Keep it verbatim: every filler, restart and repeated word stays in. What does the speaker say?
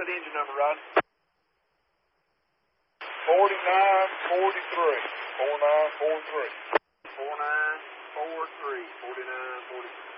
that engine number, Rod? forty-nine forty-three. forty-nine forty-three. forty-nine forty-three. forty-nine forty-three.